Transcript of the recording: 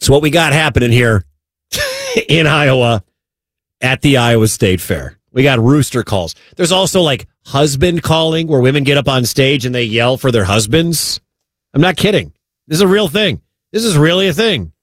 So what we got happening here in Iowa at the Iowa State Fair. We got rooster calls. There's also like husband calling where women get up on stage and they yell for their husbands. I'm not kidding. This is a real thing. This is really a thing.